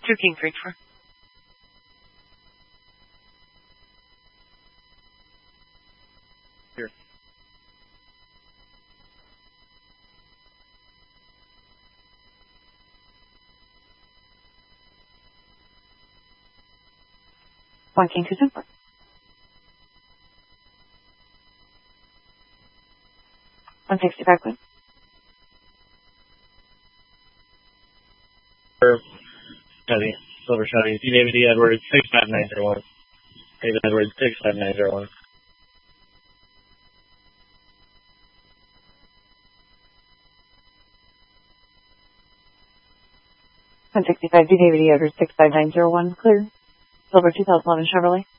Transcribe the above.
2 King 3-4. Here. One King 2-4. $165 queen. Silver Shotty, David E. Edwards, 65901. David Edwards, 65901. $165 David E. Edwards, 65901. Clear. Silver 2011 Chevrolet.